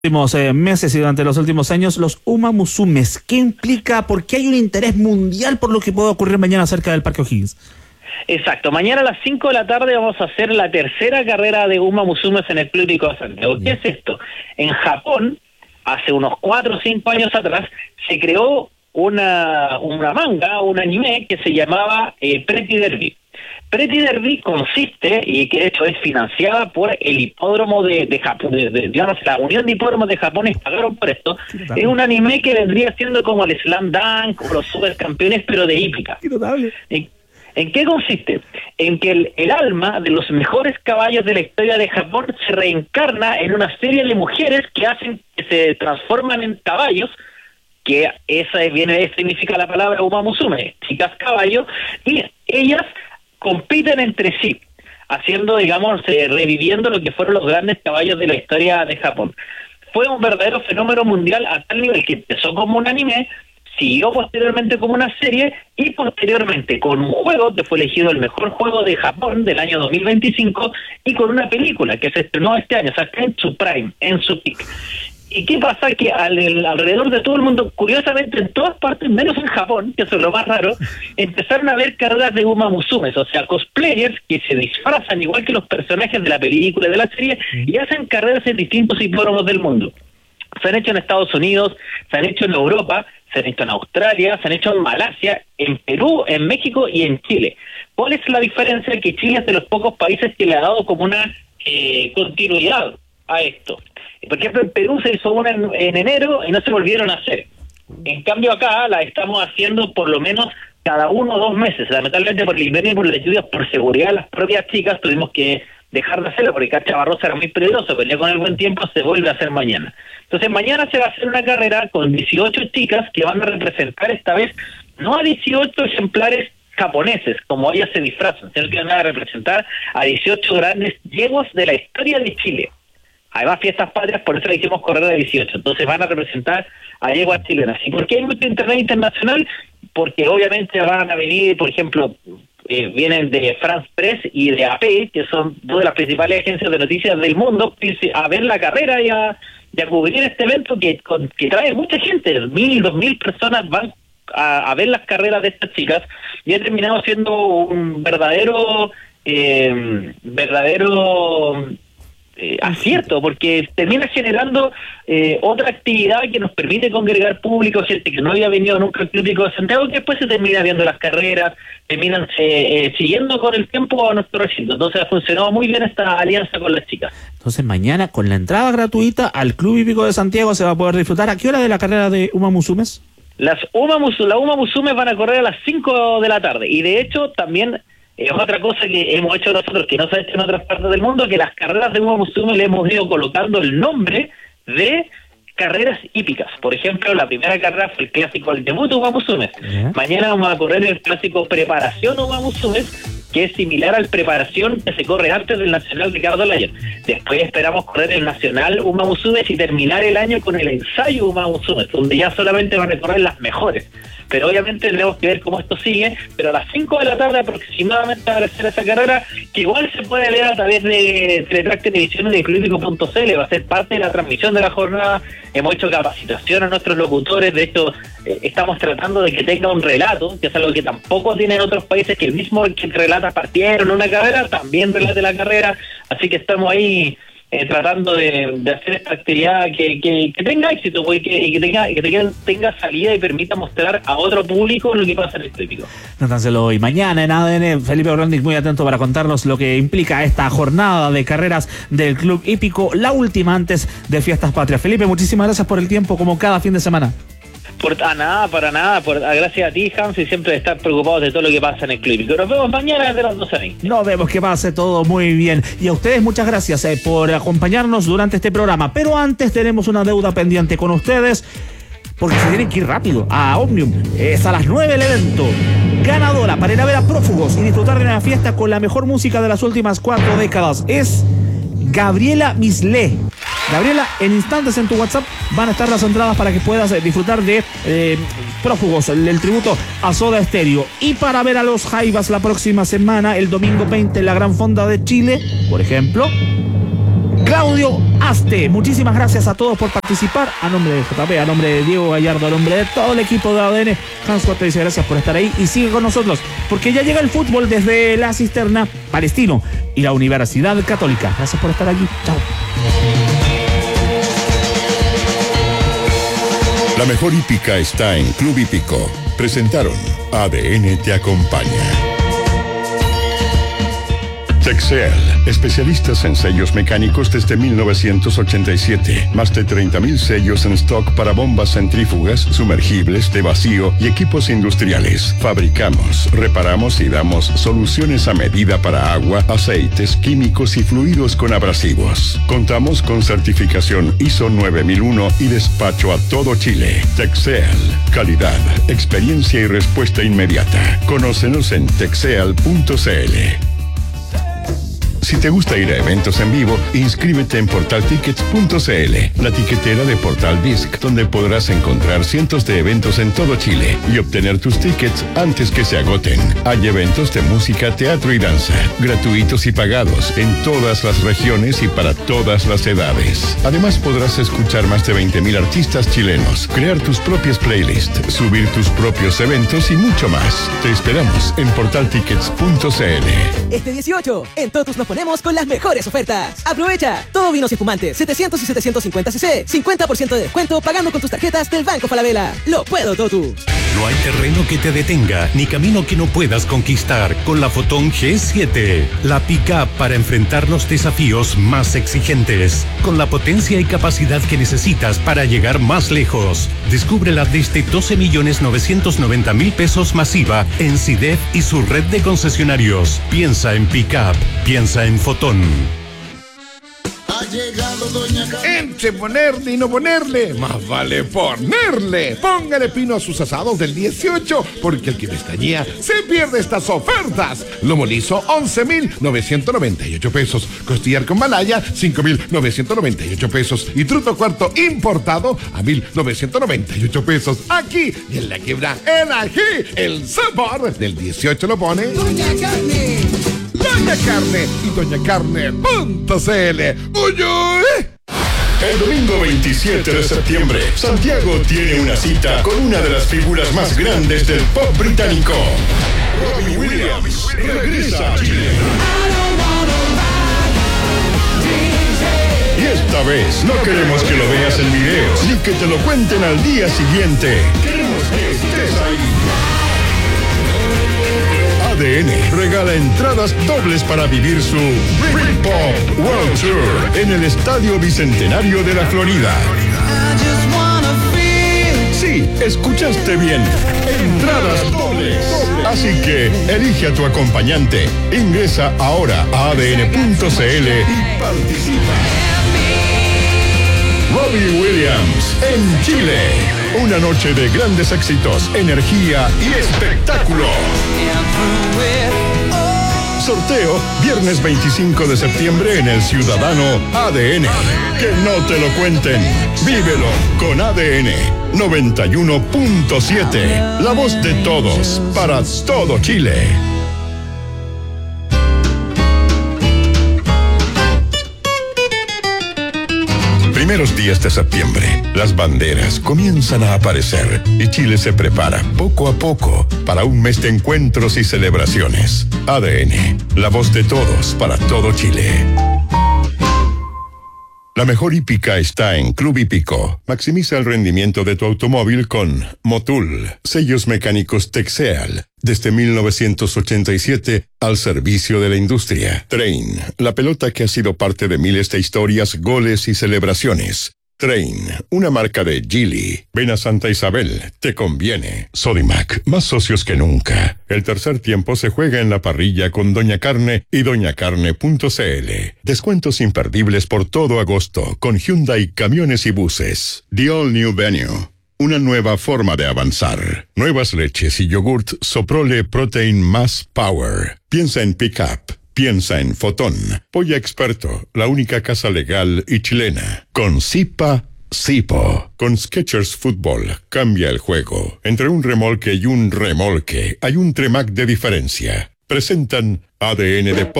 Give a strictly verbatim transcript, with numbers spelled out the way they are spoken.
últimos eh, meses y durante los últimos años, los Uma Musumes. ¿Qué implica? ¿Por qué hay un interés mundial por lo que puede ocurrir mañana cerca del Parque O'Higgins? Exacto, mañana a las cinco de la tarde vamos a hacer la tercera carrera de Uma Musumes en el Club Hípico de Santiago. ¿Qué es esto? En Japón, hace unos cuatro o cinco años atrás, se creó una, una manga, un anime que se llamaba eh, Pretty Derby. Pretty Derby consiste, y que de hecho es financiada por el hipódromo de, de Japón, de, de, digamos, la Unión de Hipódromos de Japón, y pagaron por esto. Es un anime que vendría siendo como el Slam Dunk o los Supercampeones, pero de hípica. ¿En, ¿En qué consiste? En que el, el alma de los mejores caballos de la historia de Japón se reencarna en una serie de mujeres que hacen que se transforman en caballos, que esa viene, significa la palabra Uma Musume, chicas caballo, y ellas compiten entre sí, haciendo, digamos, eh, reviviendo lo que fueron los grandes caballos de la historia de Japón. Fue un verdadero fenómeno mundial a tal nivel que empezó como un anime, siguió posteriormente como una serie y posteriormente con un juego que fue elegido el mejor juego de Japón del año dos mil veinticinco, y con una película que se estrenó este año, o sea, en su prime, en su peak. ¿Y qué pasa? Que al, el, alrededor de todo el mundo, curiosamente en todas partes, menos en Japón, que eso es lo más raro, empezaron a ver carreras de Uma Musumes, o sea, cosplayers que se disfrazan igual que los personajes de la película y de la serie y hacen carreras en distintos hipódromos del mundo. Se han hecho en Estados Unidos, se han hecho en Europa, se han hecho en Australia, se han hecho en Malasia, en Perú, en México y en Chile. ¿Cuál es la diferencia? Que Chile es de los pocos países que le ha dado como una eh, continuidad a esto. Por ejemplo, en Perú se hizo una en, en enero y no se volvieron a hacer. En cambio acá la estamos haciendo por lo menos cada uno o dos meses. Lamentablemente por el invierno y por las lluvias, por seguridad de las propias chicas, tuvimos que dejar de hacerlo porque Cacha Barrosa era muy peligroso, pero ya con el buen tiempo se vuelve a hacer mañana. Entonces mañana se va a hacer una carrera con dieciocho chicas que van a representar esta vez no a dieciocho ejemplares japoneses, como ellas se disfrazan, sino que van a representar a dieciocho grandes yeguas de la historia de Chile. Además, fiestas patrias, por eso le hicimos correr de dieciocho. Entonces van a representar a yeguas chilenas. ¿Y por qué hay mucho internet internacional? Porque obviamente van a venir, por ejemplo, eh, vienen de France Press y de A P, que son dos de las principales agencias de noticias del mundo, a ver la carrera y a, y a cubrir este evento que, con, que trae mucha gente. Mil, dos mil personas van a, a ver las carreras de estas chicas, y ha terminado siendo un verdadero, eh, verdadero... Eh, acierto, porque termina generando eh, otra actividad que nos permite congregar público, gente que no había venido nunca al Club Hípico de Santiago, que después se termina viendo las carreras, terminan eh, eh, siguiendo con el tiempo a nuestro recinto. Entonces ha funcionado muy bien esta alianza con las chicas. Entonces mañana, con la entrada gratuita al Club Hípico de Santiago, se va a poder disfrutar. ¿A qué hora de la carrera de Uma Musumes? Las Uma Musumes, la Uma Musumes van a correr a las cinco de la tarde, y de hecho también es otra cosa que hemos hecho nosotros, que no se ha hecho en otras partes del mundo, que las carreras de Uma Musume le hemos ido colocando el nombre de carreras hípicas. Por ejemplo, la primera carrera fue el clásico, el debut de Uma Musume. Yeah. Mañana vamos a correr el clásico Preparación Uma Musume, que es similar al Preparación que se corre antes del Nacional Ricardo Laya. Después esperamos correr el Nacional Uma Musume y terminar el año con el Ensayo Uma Musume, donde ya solamente van a correr las mejores. Pero obviamente tenemos que ver cómo esto sigue, pero a las cinco de la tarde aproximadamente va a hacer esa carrera, que igual se puede ver a través de Teletrack Televisión y de club hípico punto c l, va a ser parte de la transmisión de la jornada. Hemos hecho capacitación a nuestros locutores, de hecho eh, estamos tratando de que tenga un relato, que es algo que tampoco tienen otros países, que el mismo que relata partieron una carrera, también relate la carrera, así que estamos ahí Eh, tratando de, de hacer esta actividad que, que, que tenga éxito, pues, y que, y que, tenga, que tenga, tenga salida y permita mostrar a otro público lo que pasa en el hípico. Nótanselo, y mañana en A D N, Felipe Orlandic muy atento para contarnos lo que implica esta jornada de carreras del Club Hípico, la última antes de Fiestas Patrias. Felipe, muchísimas gracias por el tiempo, como cada fin de semana. Por a nada, para nada, por, a, gracias a ti, Hans, y siempre de estar preocupados de todo lo que pasa en el Club Hípico. Nos vemos mañana desde las doce veinte. Nos vemos, que pase todo muy bien. Y a ustedes muchas gracias eh, por acompañarnos durante este programa. Pero antes tenemos una deuda pendiente con ustedes, porque se tienen que ir rápido a Omnium. Es a las nueve el evento. Ganadora para ir a ver a Prófugos y disfrutar de una fiesta con la mejor música de las últimas cuatro décadas es Gabriela Mislé. Gabriela, en instantes en tu WhatsApp van a estar las entradas para que puedas disfrutar de eh, Prófugos, el, el tributo a Soda Stereo. Y para ver a los Jaivas la próxima semana, el domingo veinte, en la Gran Fonda de Chile, por ejemplo, Claudio Aste. Muchísimas gracias a todos por participar. A nombre de J P, a nombre de Diego Gallardo, a nombre de todo el equipo de A D N, Hans Corte dice gracias por estar ahí y sigue con nosotros, porque ya llega el fútbol desde la Cisterna, Palestino y la Universidad Católica. Gracias por estar aquí. Chao. La mejor hípica está en Club Hípico. Presentaron A D N te acompaña. Texel, especialistas en sellos mecánicos desde mil novecientos ochenta y siete. Más de treinta mil sellos en stock para bombas centrífugas, sumergibles, de vacío y equipos industriales. Fabricamos, reparamos y damos soluciones a medida para agua, aceites, químicos y fluidos con abrasivos. Contamos con certificación I S O nueve mil uno y despacho a todo Chile. Texel, calidad, experiencia y respuesta inmediata. Conócenos en texel punto c l. Si te gusta ir a eventos en vivo, inscríbete en portal tickets punto c l, la tiquetera de Portal Disc, donde podrás encontrar cientos de eventos en todo Chile y obtener tus tickets antes que se agoten. Hay eventos de música, teatro y danza, gratuitos y pagados, en todas las regiones y para todas las edades. Además, podrás escuchar más de veinte mil artistas chilenos, crear tus propias playlists, subir tus propios eventos y mucho más. Te esperamos en portal tickets punto c l. Este dieciocho, en Totus nos ponemos con las mejores ofertas. Aprovecha, todo vinos y espumantes, setecientos y setecientos cincuenta centilitros, cincuenta por ciento de descuento pagando con tus tarjetas del Banco Falabella. Lo puedo, Totus. No hay terreno que te detenga, ni camino que no puedas conquistar con la Fotón G siete. La pick-up para enfrentar los desafíos más exigentes, con la potencia y capacidad que necesitas para llegar más lejos. Descúbrela desde doce millones novecientos noventa mil pesos masiva en SIDEF y su red de concesionarios. Piensa en pick-up, piensa en Fotón. Ha llegado Doña Carmen. Entre ponerle y no ponerle, más vale ponerle. Póngale pino a sus asados del dieciocho, porque el que pestañea se pierde estas ofertas. Lomo liso, once mil novecientos noventa y ocho pesos. Costillar con malaya, cinco mil novecientos noventa y ocho pesos. Y truto cuarto importado a mil novecientos noventa y ocho pesos. Aquí, y en la quiebra, el ají, el sabor del dieciocho lo pone Doña Carne. Doña Carne y doña carne punto c l. ¡Uy, uy! El domingo veintisiete de septiembre, Santiago tiene una cita con una de las figuras más grandes del pop británico. Robbie Williams regresa a Chile. Y esta vez no queremos que lo veas en videos, ni que te lo cuenten al día siguiente. Queremos que estés ahí. A D N regala entradas dobles para vivir su Britpop World Tour en el Estadio Bicentenario de la Florida. Sí, escuchaste bien. Entradas dobles. Así que elige a tu acompañante. Ingresa ahora a a d n punto c l y participa. Robbie Williams en Chile. Una noche de grandes éxitos, energía y espectáculo. Sorteo viernes veinticinco de septiembre en el Ciudadano A D N. Que no te lo cuenten. Vívelo con A D N noventa y uno punto siete. La voz de todos para todo Chile. Primeros días de septiembre, las banderas comienzan a aparecer y Chile se prepara poco a poco para un mes de encuentros y celebraciones. A D N, la voz de todos para todo Chile. La mejor hípica está en Club Hípico. Maximiza el rendimiento de tu automóvil con Motul, sellos mecánicos Texel. Desde mil novecientos ochenta y siete, al servicio de la industria. Train, la pelota que ha sido parte de miles de historias, goles y celebraciones. Train, una marca de Geely. Ven a Santa Isabel, te conviene. Sodimac, más socios que nunca. El tercer tiempo se juega en la parrilla con Doña Carne y doña carne punto c l. Descuentos imperdibles por todo agosto con Hyundai Camiones y Buses. The All New Venue. Una nueva forma de avanzar. Nuevas leches y yogurt Soprole Protein Más Power. Piensa en Pickup. Piensa en Fotón. Polla Experto, la única casa legal y chilena. Con Zipa, Zipo. Con Skechers Fútbol, cambia el juego. Entre un remolque y un remolque, hay un Tremac de diferencia. Presentan A D N de